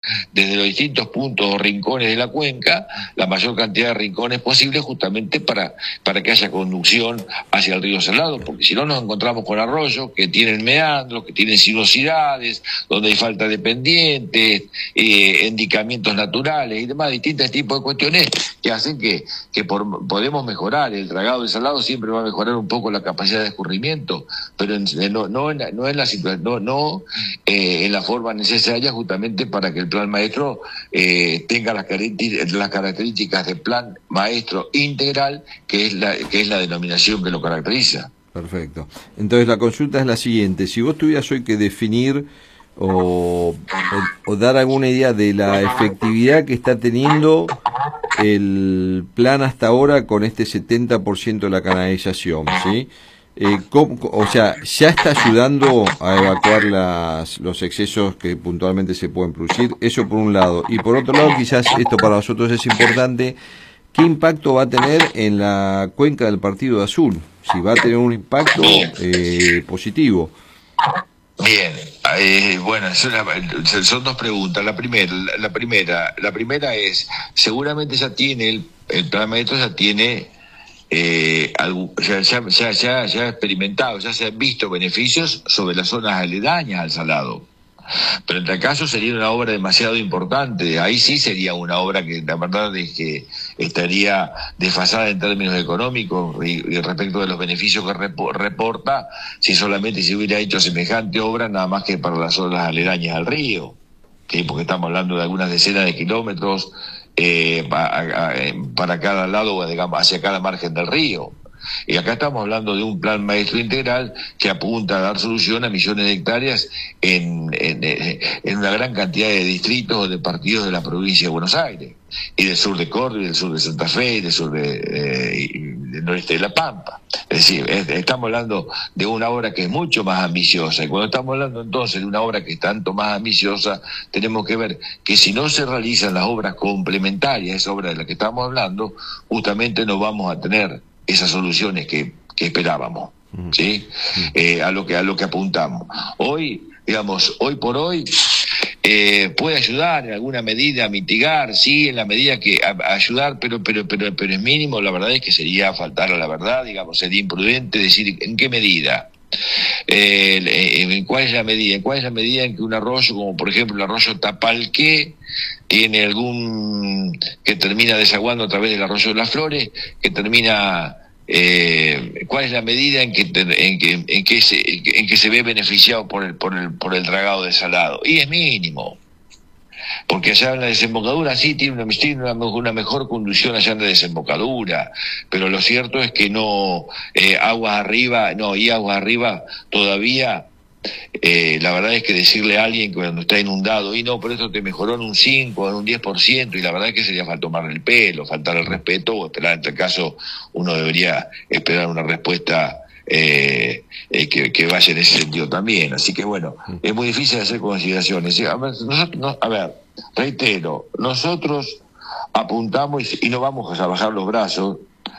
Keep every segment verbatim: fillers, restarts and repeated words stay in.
desde los distintos puntos o rincones de la cuenca la mayor cantidad de rincones posibles, justamente para, para que haya conducción hacia el río Salado, porque si no nos encontramos con arroyos que tienen meandros, que tienen sinuosidades, donde hay falta de pendientes, eh, endicamientos naturales y demás, distintos tipos de cuestiones que hacen que, que por, podemos mejorar. El dragado del Salado siempre va a mejorar un poco la capacidad de escurrimiento, pero en, no, no, en la, no en la situación, no, no eh, en la forma necesaria, justamente para que el plan maestro eh, tenga las, las características de plan maestro integral, que es la, que es la denominación que lo caracteriza. Perfecto. Entonces la consulta es la siguiente: si vos tuvieras hoy que definir o, o, o dar alguna idea de la efectividad que está teniendo el plan hasta ahora con este setenta por ciento de la canalización, ¿sí? Eh, ¿cómo, o sea, ya está ayudando a evacuar las, los excesos que puntualmente se pueden producir? Eso por un lado. Y por otro lado, quizás esto para nosotros es importante: ¿qué impacto va a tener en la cuenca del Partido de Azul? Si va a tener un impacto eh, positivo. Bien, eh, bueno, son dos preguntas. La primera, la primera, la primera es, seguramente ya tiene, el, el plan maestro ya tiene, eh, algo, ya, ya, ya, ya, ya ha experimentado, ya se han visto beneficios sobre las zonas aledañas al Salado. Pero en tal caso sería una obra demasiado importante. Ahí sí sería una obra que la verdad es que estaría desfasada en términos económicos y, y respecto de los beneficios que rep reporta, si solamente se hubiera hecho semejante obra nada más que para las zonas aledañas al río, ¿sí? Porque estamos hablando de algunas decenas de kilómetros eh, para, para cada lado, digamos, hacia cada margen del río. Y acá estamos hablando de un plan maestro integral que apunta a dar solución a millones de hectáreas en, en, en una gran cantidad de distritos o de partidos de la provincia de Buenos Aires, y del sur de Córdoba, y del sur de Santa Fe, y del sur de, eh, del noreste de La Pampa. Es decir, es, estamos hablando de una obra que es mucho más ambiciosa, y cuando estamos hablando entonces de una obra que es tanto más ambiciosa, tenemos que ver que si no se realizan las obras complementarias a esa obra de la que estamos hablando, justamente no vamos a tener esas soluciones que, que esperábamos, ¿sí? Eh, a lo que a lo que apuntamos. Hoy, digamos, hoy por hoy eh, puede ayudar en alguna medida a mitigar, sí, en la medida que a, a ayudar, pero pero pero pero es mínimo. La verdad es que sería faltar a la verdad, digamos, sería imprudente decir en qué medida. Eh, en cuál es la medida, en cuál es la medida en que un arroyo, como por ejemplo el arroyo Tapalqué, tiene algún que termina desaguando a través del arroyo de las Flores, que termina eh, cuál es la medida en que en que en que se en que se ve beneficiado por el por el por el dragado de Salado, y es mínimo. Porque allá en la desembocadura sí tiene una, tiene una, una mejor conducción allá en la desembocadura, pero lo cierto es que no, eh, aguas arriba, no, y aguas arriba todavía, eh, la verdad es que decirle a alguien que cuando está inundado, y no, pero esto te mejoró en un cinco, en un diez por ciento, y la verdad es que sería falta tomarle el pelo, faltar el respeto, o esperar, en tal caso uno debería esperar una respuesta Eh, eh, que, que vaya en ese sentido también. Así que bueno, es muy difícil hacer consideraciones. A ver, nosotros, no, a ver reitero, nosotros apuntamos y, y no vamos a bajar los brazos.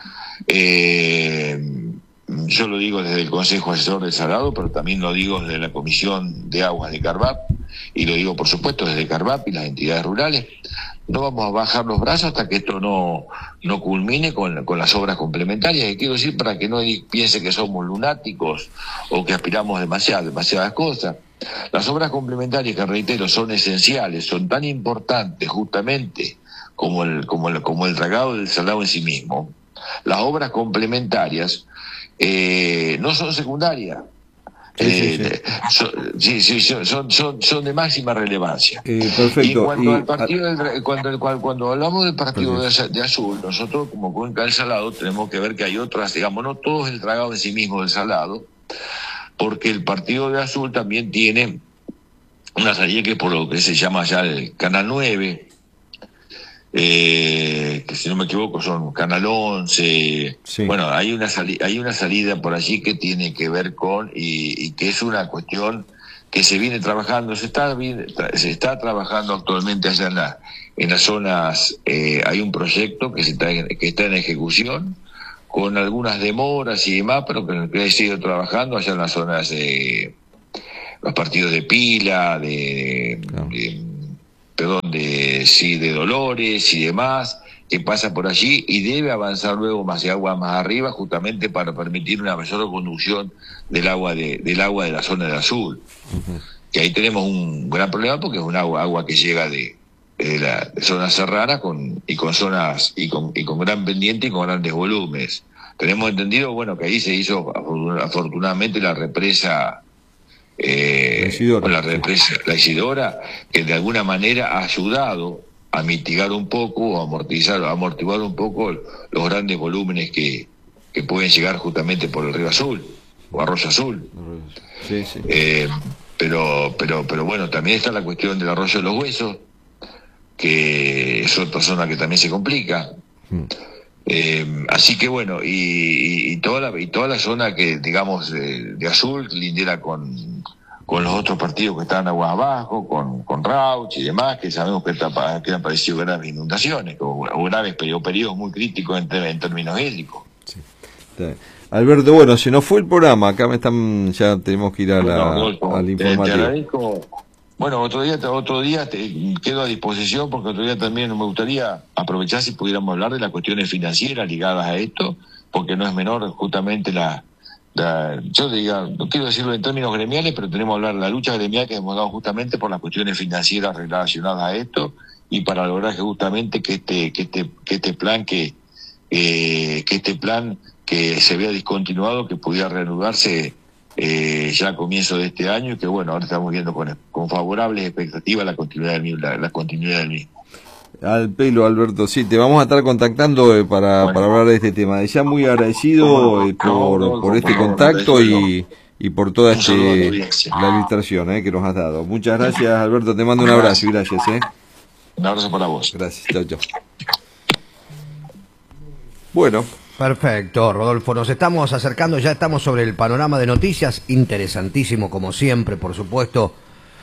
Eh, yo lo digo desde el Consejo Asesor del Salado, pero también lo digo desde la Comisión de Aguas de Carvap, y lo digo por supuesto desde Carvap y las entidades rurales. No vamos a bajar los brazos hasta que esto no, no culmine con, con las obras complementarias. Y quiero decir, para que no piense que somos lunáticos o que aspiramos demasiado, demasiadas cosas. Las obras complementarias, que reitero, son esenciales, son tan importantes justamente como el, como el, como el dragado del Salado en sí mismo. Las obras complementarias eh, no son secundarias. Sí, sí, sí. Eh, son, sí, sí, son, son, son de máxima relevancia. Eh, perfecto. Y cuando, y, el partido del, cuando, cuando, cuando hablamos del partido de, de Azul, nosotros como Cuenca del Salado tenemos que ver que hay otras, digamos, no todo es el dragado en sí mismo del Salado, porque el partido de Azul también tiene una salida que por lo que se llama ya el Canal nueve, eh, que si no me equivoco son Canal once, sí. Bueno, hay una, hay una salida por allí que tiene que ver con, y, y que es una cuestión que se viene trabajando, se está, se está trabajando actualmente allá en, la, en las zonas, eh, hay un proyecto que, se está, que está en ejecución, con algunas demoras y demás, pero que, que he seguido trabajando allá en las zonas de los partidos de Pila, de... Claro. de perdón, de, sí, de Dolores y demás, que pasa por allí y debe avanzar luego más hacia agua más arriba, justamente para permitir una mayor conducción del agua de, del agua de la zona de Azul. Uh-huh. Que ahí tenemos un gran problema porque es un agua, agua que llega de, de la de zonas serranas con, y con zonas, y con, y con gran pendiente y con grandes volúmenes. Tenemos entendido, bueno, que ahí se hizo afortunadamente la represa, eh, la Isidora, la represa, la Isidora, que de alguna manera ha ayudado a mitigar un poco o amortizar, a amortiguar un poco los grandes volúmenes que, que pueden llegar justamente por el río Azul o Arroyo Azul. Sí, sí. Eh, pero, pero, pero bueno, también está la cuestión del Arroyo de los Huesos, que es otra zona que también se complica. Hmm. Eh, así que bueno, y, y, y toda la y toda la zona que digamos de, de Azul lindera con con los otros partidos que están aguas abajo, con, con Rauch y demás, que sabemos que, está, que han padecido graves inundaciones, o, o graves o periodos muy críticos en, en términos hídricos. Sí. Alberto, bueno, se nos fue el programa, acá me están, ya tenemos que ir a la, no, no, al informativo. Te, te agradezco. Bueno, otro día, otro día te quedo a disposición, porque otro día también me gustaría aprovechar si pudiéramos hablar de las cuestiones financieras ligadas a esto, porque no es menor justamente la... La, yo diga, no quiero decirlo en términos gremiales, pero tenemos que hablar de la lucha gremial que hemos dado justamente por las cuestiones financieras relacionadas a esto y para lograr que justamente que este que este que este plan que eh, que este plan que se vea discontinuado, que pudiera reanudarse eh, ya a comienzo de este año y que bueno, ahora estamos viendo con, con favorables expectativas la continuidad del mismo, la, la continuidad del mismo. Al pelo, Alberto, sí, te vamos a estar contactando eh, para, bueno. para hablar de este tema. Ya muy agradecido eh, por, no, no, por este no, contacto no, y, y por toda este, la ilustración eh, que nos has dado. Muchas gracias, Alberto, te mando un abrazo y gracias. Eh. Un abrazo para vos. Gracias, chao, chao. Bueno. Perfecto, Rodolfo, nos estamos acercando, ya estamos sobre el panorama de noticias, interesantísimo como siempre, por supuesto.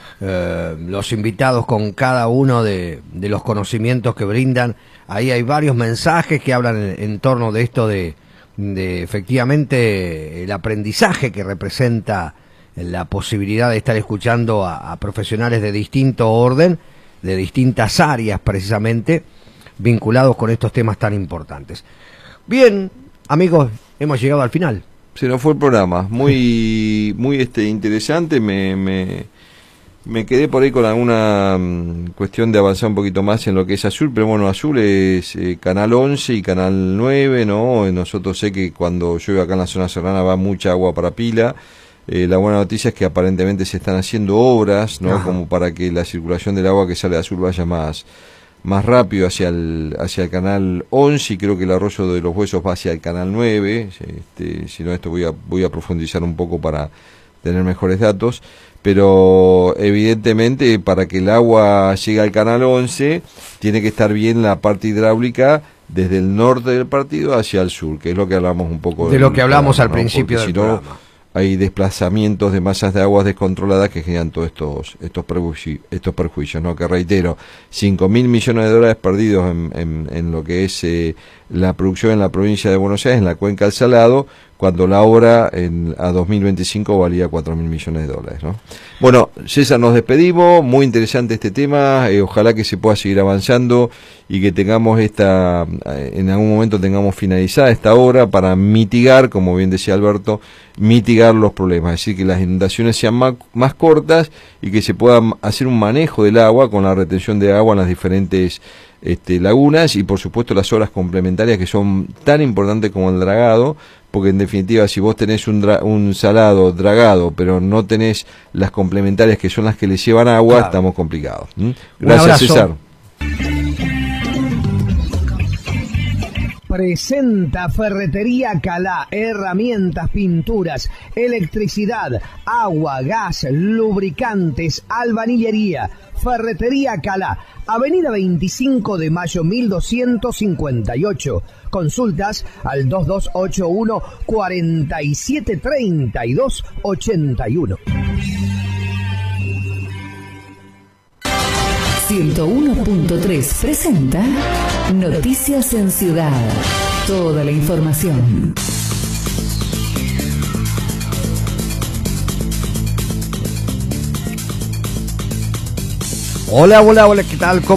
Eh, los invitados con cada uno de, de los conocimientos que brindan. Ahí hay varios mensajes que hablan en, en torno de esto de, de efectivamente el aprendizaje que representa la posibilidad de estar escuchando a, a profesionales de distinto orden, de distintas áreas precisamente, vinculados con estos temas tan importantes. Bien, amigos, hemos llegado al final. Se nos fue el programa, muy muy este interesante, me... me... Me quedé por ahí con alguna um, cuestión de avanzar un poquito más en lo que es Azul, pero bueno, Azul es eh, Canal once y Canal nueve, ¿no? Nosotros sé que cuando llueve acá en la zona serrana va mucha agua para pila. Eh, la buena noticia es que aparentemente se están haciendo obras, ¿no? Ajá. Como para que la circulación del agua que sale de Azul vaya más más rápido hacia el hacia el Canal once, y creo que el Arroyo de los Huesos va hacia el Canal nueve. Este, si no, esto voy a, voy a profundizar un poco para tener mejores datos. Pero evidentemente para que el agua llegue al Canal once tiene que estar bien la parte hidráulica desde el norte del partido hacia el sur, que es lo que hablamos un poco de lo que hablamos al principio del programa. Hay desplazamientos de masas de aguas descontroladas que generan todos estos estos, perjuicios, estos perjuicios, ¿no? Que reitero, cinco mil millones de dólares perdidos en, en, en lo que es eh, la producción en la provincia de Buenos Aires, en la cuenca del Salado, cuando la obra en, a dos mil veinticinco valía cuatro mil millones de dólares, ¿no? Bueno, César, nos despedimos, muy interesante este tema, eh, ojalá que se pueda seguir avanzando y que tengamos esta, eh, en algún momento tengamos finalizada esta obra para mitigar, como bien decía Alberto, mitigar los problemas, es decir, que las inundaciones sean más, más cortas y que se pueda hacer un manejo del agua con la retención de agua en las diferentes este, lagunas y por supuesto las obras complementarias que son tan importantes como el dragado, porque en definitiva si vos tenés un, dra un salado dragado pero no tenés las complementarias que son las que le llevan agua, claro, estamos complicados. ¿Mm? Gracias, César. Presenta Ferretería Calá, herramientas, pinturas, electricidad, agua, gas, lubricantes, albañilería. Ferretería Calá, Avenida veinticinco de mayo mil doscientos cincuenta y ocho. Consultas al dos dos ocho uno, cuatro siete tres dos, ocho uno. ciento uno punto tres presenta Noticias en Ciudad. Toda la información. Hola, hola, hola, ¿qué tal?